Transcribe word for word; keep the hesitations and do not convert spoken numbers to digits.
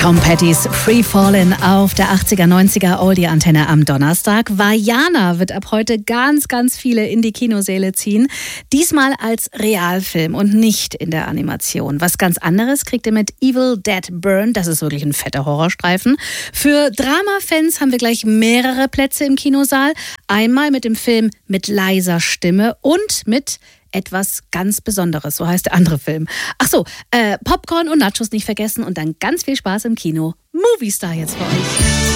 Tom Pettys Free Fallin' auf der achtziger, neunziger Oldie-Antenne am Donnerstag. Vaiana wird ab heute ganz, ganz viele in die Kinosäle ziehen. Diesmal als Realfilm und nicht in der Animation. Was ganz anderes kriegt ihr mit Evil Dead Burn. Das ist wirklich ein fetter Horrorstreifen. Für Drama-Fans haben wir gleich mehrere Plätze im Kinosaal. Einmal mit dem Film Mit leiser Stimme und mit etwas ganz Besonderes, so heißt der andere Film. Ach so, äh, Popcorn und Nachos nicht vergessen und dann ganz viel Spaß im Kino. Movie Star jetzt für euch.